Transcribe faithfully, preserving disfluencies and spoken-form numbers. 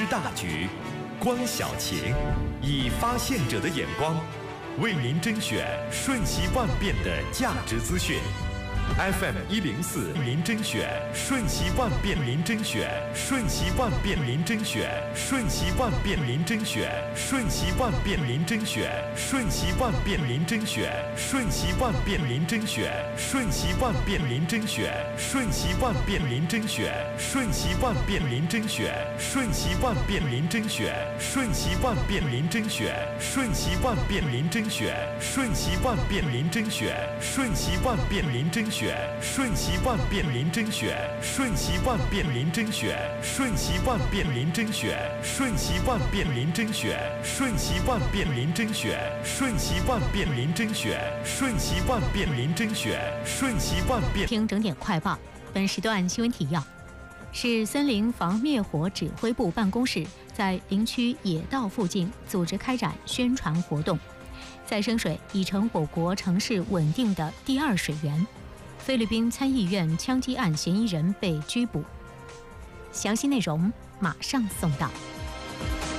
知大局，观小情，以发现者的眼光，为您甄选瞬息万变的价值资讯。F M 一零四，您甄选瞬息万变，您甄选瞬息万变，您甄选瞬息万变，您甄选瞬息万变，您甄选瞬息万变，您甄选瞬息万变，您甄选瞬息万变，您甄选瞬息万变，您甄选瞬息万变，您甄选瞬息万变，您甄选瞬息万变，您甄选瞬息万变，您甄选瞬息万变，您甄选瞬息万变，您甄选。瞬息万变，您甄选瞬息万变，您甄选瞬息万变，您甄选瞬息万变，您甄选瞬息万变，您甄选瞬息万变，您甄选瞬息万变，您甄选瞬息万变。 听整点快报，本时段新闻提要：市森林防灭火指挥部办公室在林区野道附近组织开展宣传活动。再生水已成我国城市稳定的第二水源。菲律宾参议院枪击案嫌疑人被拘捕。详细内容马上送到。